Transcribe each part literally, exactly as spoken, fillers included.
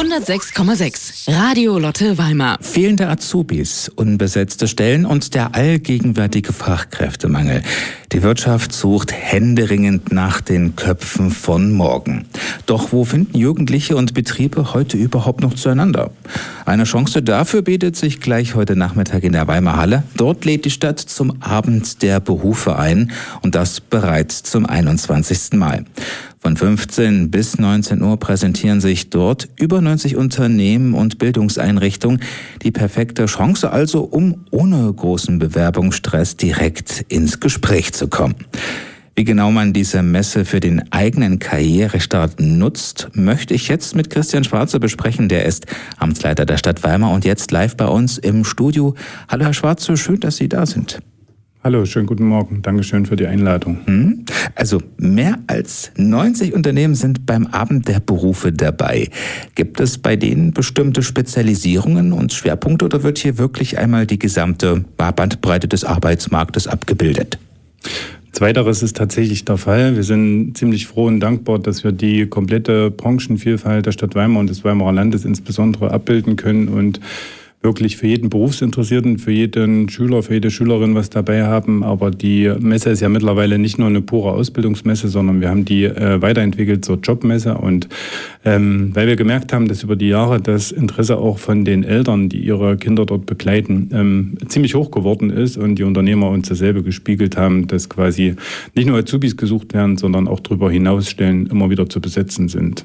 hundertsechs Komma sechs Radio Lotte Weimar. Fehlende Azubis, unbesetzte Stellen und der allgegenwärtige Fachkräftemangel. Die Wirtschaft sucht händeringend nach den Köpfen von morgen. Doch wo finden Jugendliche und Betriebe heute überhaupt noch zueinander? Eine Chance dafür bietet sich gleich heute Nachmittag in der Weimar Halle. Dort lädt die Stadt zum Abend der Berufe ein und das bereits zum einundzwanzigsten Mal. Von fünfzehn bis neunzehn Uhr präsentieren sich dort über neunzig Unternehmen und Bildungseinrichtungen. Die perfekte Chance also, um ohne großen Bewerbungsstress direkt ins Gespräch zu kommen. Wie genau man diese Messe für den eigenen Karrierestart nutzt, möchte ich jetzt mit Christian Schwarze besprechen. Der ist Amtsleiter der Stadt Weimar und jetzt live bei uns im Studio. Hallo Herr Schwarze, schön, dass Sie da sind. Hallo, schönen guten Morgen. Dankeschön für die Einladung. Also mehr als neunzig Unternehmen sind beim Abend der Berufe dabei. Gibt es bei denen bestimmte Spezialisierungen und Schwerpunkte oder wird hier wirklich einmal die gesamte Bandbreite des Arbeitsmarktes abgebildet? Zweiteres ist tatsächlich der Fall. Wir sind ziemlich froh und dankbar, dass wir die komplette Branchenvielfalt der Stadt Weimar und des Weimarer Landes insbesondere abbilden können und wirklich für jeden Berufsinteressierten, für jeden Schüler, für jede Schülerin was dabei haben. Aber die Messe ist ja mittlerweile nicht nur eine pure Ausbildungsmesse, sondern wir haben die äh, weiterentwickelt zur Jobmesse. Und ähm, weil wir gemerkt haben, dass über die Jahre das Interesse auch von den Eltern, die ihre Kinder dort begleiten, ähm, ziemlich hoch geworden ist und die Unternehmer uns dasselbe gespiegelt haben, dass quasi nicht nur Azubis gesucht werden, sondern auch darüber hinaus Stellen immer wieder zu besetzen sind.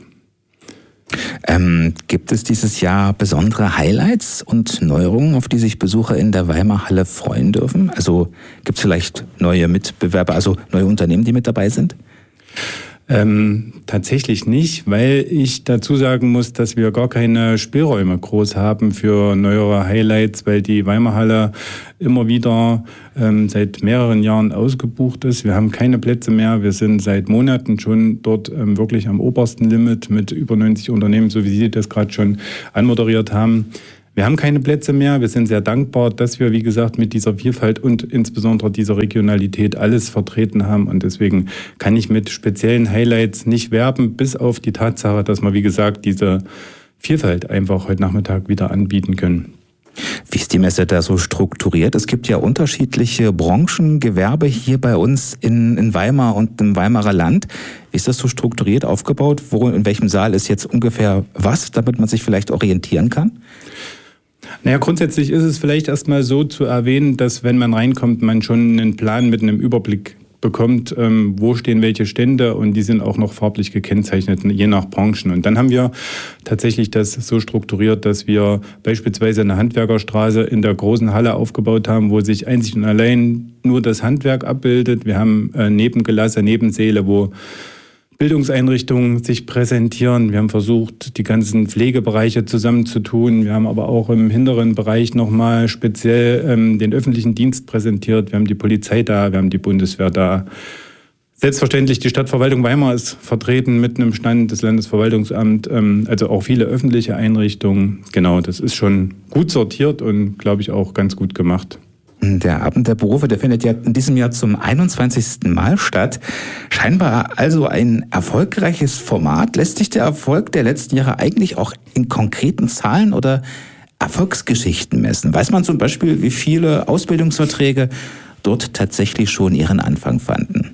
Ähm, gibt es dieses Jahr besondere Highlights und Neuerungen, auf die sich Besucher in der Weimar Halle freuen dürfen? Also gibt es vielleicht neue Mitbewerber, also neue Unternehmen, die mit dabei sind? Ähm, tatsächlich nicht, weil ich dazu sagen muss, dass wir gar keine Spielräume groß haben für neuere Highlights, weil die Weimar Halle immer wieder ähm, seit mehreren Jahren ausgebucht ist. Wir haben keine Plätze mehr. Wir sind seit Monaten schon dort ähm, wirklich am obersten Limit mit über neunzig Unternehmen, so wie Sie das gerade schon anmoderiert haben. Wir haben keine Plätze mehr. Wir sind sehr dankbar, dass wir, wie gesagt, mit dieser Vielfalt und insbesondere dieser Regionalität alles vertreten haben. Und deswegen kann ich mit speziellen Highlights nicht werben, bis auf die Tatsache, dass wir, wie gesagt, diese Vielfalt einfach heute Nachmittag wieder anbieten können. Wie ist die Messe da so strukturiert? Es gibt ja unterschiedliche Branchen, Gewerbe hier bei uns in, in Weimar und im Weimarer Land. Wie ist das so strukturiert aufgebaut? Wo, in welchem Saal ist jetzt ungefähr was, damit man sich vielleicht orientieren kann? Naja, grundsätzlich ist es vielleicht erstmal so zu erwähnen, dass wenn man reinkommt, man schon einen Plan mit einem Überblick bekommt, ähm, wo stehen welche Stände und die sind auch noch farblich gekennzeichnet, je nach Branchen. Und dann haben wir tatsächlich das so strukturiert, dass wir beispielsweise eine Handwerkerstraße in der großen Halle aufgebaut haben, wo sich einzig und allein nur das Handwerk abbildet. Wir haben äh, Nebengelasse, Nebensäle, wo Bildungseinrichtungen sich präsentieren. Wir haben versucht, die ganzen Pflegebereiche zusammenzutun. Wir haben aber auch im hinteren Bereich nochmal speziell ähm, den öffentlichen Dienst präsentiert. Wir haben die Polizei da, wir haben die Bundeswehr da. Selbstverständlich, die Stadtverwaltung Weimar ist vertreten mit einem Stand, das Landesverwaltungsamt, ähm, also auch viele öffentliche Einrichtungen. Genau, das ist schon gut sortiert und, glaube ich, auch ganz gut gemacht. Der Abend der Berufe, der findet ja in diesem Jahr zum einundzwanzigsten Mal statt. Scheinbar also ein erfolgreiches Format. Lässt sich der Erfolg der letzten Jahre eigentlich auch in konkreten Zahlen oder Erfolgsgeschichten messen? Weiß man zum Beispiel, wie viele Ausbildungsverträge dort tatsächlich schon ihren Anfang fanden?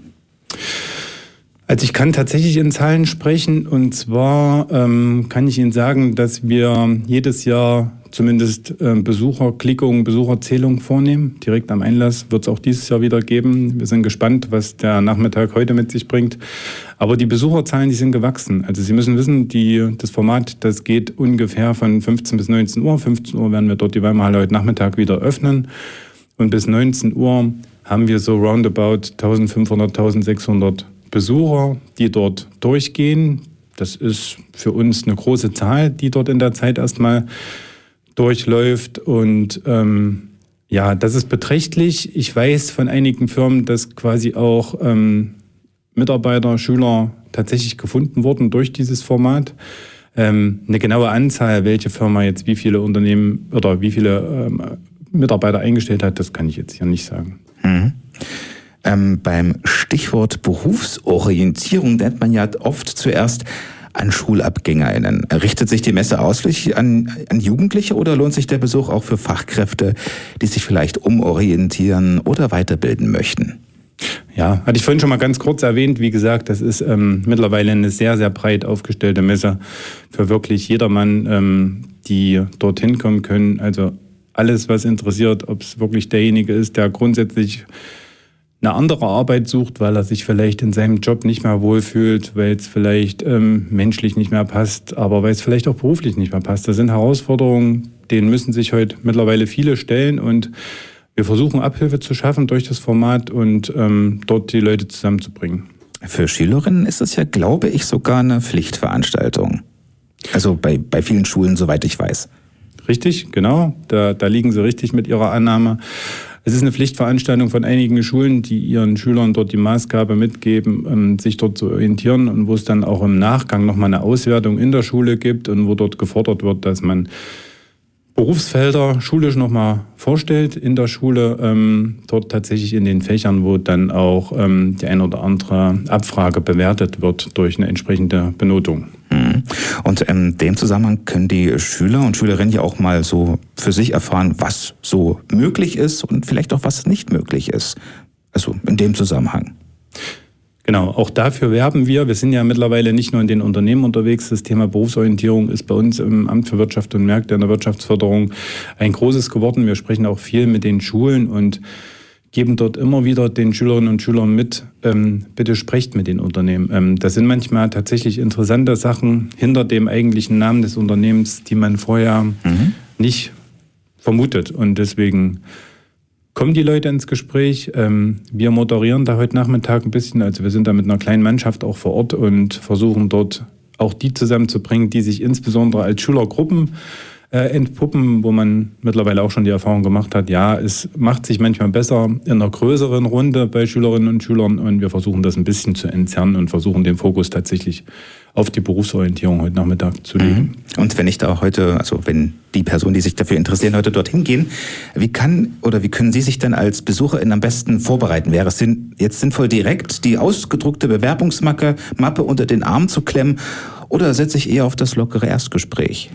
Also ich kann tatsächlich in Zahlen sprechen und zwar ähm, kann ich Ihnen sagen, dass wir jedes Jahr zumindest äh, Besucherklickungen, Besucherzählungen vornehmen. Direkt am Einlass wird es auch dieses Jahr wieder geben. Wir sind gespannt, was der Nachmittag heute mit sich bringt. Aber die Besucherzahlen, die sind gewachsen. Also Sie müssen wissen, die, das Format, das geht ungefähr von fünfzehn bis neunzehn Uhr. fünfzehn Uhr werden wir dort die Weimar Halle heute Nachmittag wieder öffnen. Und bis neunzehn Uhr haben wir so roundabout eintausendfünfhundert, eintausendsechshundert Besucher, die dort durchgehen. Das ist für uns eine große Zahl, die dort in der Zeit erstmal durchläuft. Und ähm, ja, das ist beträchtlich. Ich weiß von einigen Firmen, dass quasi auch ähm, Mitarbeiter, Schüler tatsächlich gefunden wurden durch dieses Format. Ähm, eine genaue Anzahl, welche Firma jetzt wie viele Unternehmen oder wie viele ähm, Mitarbeiter eingestellt hat, das kann ich jetzt hier nicht sagen. Mhm. Ähm, beim Stichwort Berufsorientierung nennt man ja oft zuerst an SchulabgängerInnen. Richtet sich die Messe ausschließlich an, an Jugendliche oder lohnt sich der Besuch auch für Fachkräfte, die sich vielleicht umorientieren oder weiterbilden möchten? Ja, hatte ich vorhin schon mal ganz kurz erwähnt. Wie gesagt, das ist ähm, mittlerweile eine sehr, sehr breit aufgestellte Messe für wirklich jedermann, ähm, die dorthin kommen können. Also alles, was interessiert, ob es wirklich derjenige ist, der grundsätzlich eine andere Arbeit sucht, weil er sich vielleicht in seinem Job nicht mehr wohlfühlt, weil es vielleicht ähm, menschlich nicht mehr passt, aber weil es vielleicht auch beruflich nicht mehr passt. Das sind Herausforderungen, denen müssen sich heute mittlerweile viele stellen und wir versuchen Abhilfe zu schaffen durch das Format und ähm, dort die Leute zusammenzubringen. Für Schülerinnen ist es ja, glaube ich, sogar eine Pflichtveranstaltung. Also bei, bei vielen Schulen, soweit ich weiß. Richtig, genau. Da, da liegen Sie richtig mit Ihrer Annahme. Es ist eine Pflichtveranstaltung von einigen Schulen, die ihren Schülern dort die Maßgabe mitgeben, ähm, sich dort zu orientieren und wo es dann auch im Nachgang nochmal eine Auswertung in der Schule gibt und wo dort gefordert wird, dass man Berufsfelder schulisch nochmal vorstellt in der Schule, ähm, dort tatsächlich in den Fächern, wo dann auch ähm, die eine oder andere Abfrage bewertet wird durch eine entsprechende Benotung. Und in dem Zusammenhang können die Schüler und Schülerinnen ja auch mal so für sich erfahren, was so möglich ist und vielleicht auch was nicht möglich ist. Also in dem Zusammenhang. Genau, auch dafür werben wir. Wir sind ja mittlerweile nicht nur in den Unternehmen unterwegs. Das Thema Berufsorientierung ist bei uns im Amt für Wirtschaft und Märkte in der Wirtschaftsförderung ein großes geworden. Wir sprechen auch viel mit den Schulen und geben dort immer wieder den Schülerinnen und Schülern mit, ähm, bitte sprecht mit den Unternehmen. Ähm, das sind manchmal tatsächlich interessante Sachen hinter dem eigentlichen Namen des Unternehmens, die man vorher mhm. nicht vermutet. Und deswegen kommen die Leute ins Gespräch. Ähm, wir moderieren da heute Nachmittag ein bisschen. Also wir sind da mit einer kleinen Mannschaft auch vor Ort und versuchen dort auch die zusammenzubringen, die sich insbesondere als Schülergruppen äh, entpuppen, wo man mittlerweile auch schon die Erfahrung gemacht hat, ja, es macht sich manchmal besser in einer größeren Runde bei Schülerinnen und Schülern und wir versuchen das ein bisschen zu entzerren und versuchen den Fokus tatsächlich auf die Berufsorientierung heute Nachmittag zu legen. Und wenn ich da heute, also wenn die Personen, die sich dafür interessieren, heute dorthin gehen, wie kann oder wie können Sie sich dann als BesucherInnen am besten vorbereiten? Wäre es jetzt sinnvoll, direkt die ausgedruckte Bewerbungsmappe Mappe unter den Arm zu klemmen oder setze ich eher auf das lockere Erstgespräch?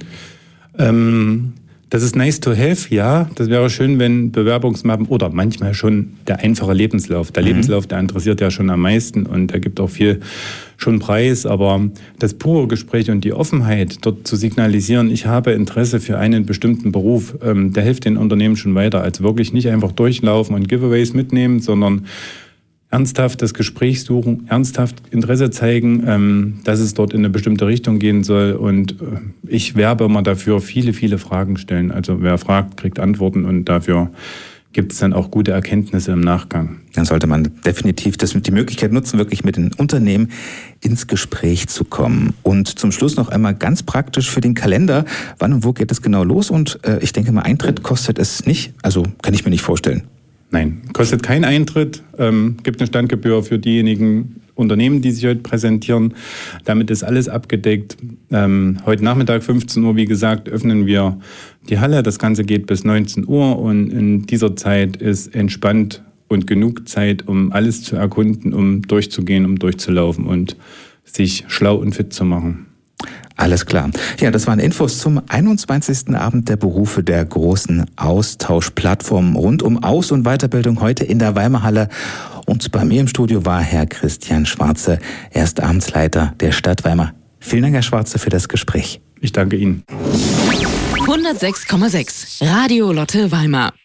Ähm, das ist nice to have, ja. Das wäre schön, wenn Bewerbungsmappen oder manchmal schon der einfache Lebenslauf. Der mhm. Lebenslauf, der interessiert ja schon am meisten und der gibt auch viel schon preis. Aber das pure Gespräch und die Offenheit, dort zu signalisieren, ich habe Interesse für einen bestimmten Beruf, ähm, der hilft den Unternehmen schon weiter, als wirklich nicht einfach durchlaufen und Giveaways mitnehmen, sondern ernsthaft das Gespräch suchen, ernsthaft Interesse zeigen, ähm, dass es dort in eine bestimmte Richtung gehen soll. Und äh, ich werbe immer dafür, viele, viele Fragen stellen. Also wer fragt, kriegt Antworten und dafür gibt es dann auch gute Erkenntnisse im Nachgang. Dann sollte man definitiv das mit die Möglichkeit nutzen, wirklich mit den Unternehmen ins Gespräch zu kommen. Und zum Schluss noch einmal ganz praktisch für den Kalender. Wann und wo geht es genau los? Und äh, ich denke mal, Eintritt kostet es nicht. Also kann ich mir nicht vorstellen. Nein, kostet keinen Eintritt, ähm, gibt eine Standgebühr für diejenigen Unternehmen, die sich heute präsentieren. Damit ist alles abgedeckt. Ähm, heute Nachmittag fünfzehn Uhr, wie gesagt, öffnen wir die Halle. Das Ganze geht bis neunzehn Uhr und in dieser Zeit ist entspannt und genug Zeit, um alles zu erkunden, um durchzugehen, um durchzulaufen und sich schlau und fit zu machen. Alles klar. Ja, das waren Infos zum einundzwanzigsten Abend der Berufe der großen Austauschplattform rund um Aus- und Weiterbildung heute in der Weimarhalle. Und bei mir im Studio war Herr Christian Schwarze, er ist Amtsleiter der Stadt Weimar. Vielen Dank, Herr Schwarze, für das Gespräch. Ich danke Ihnen. hundertsechs Komma sechs Radio Lotte Weimar.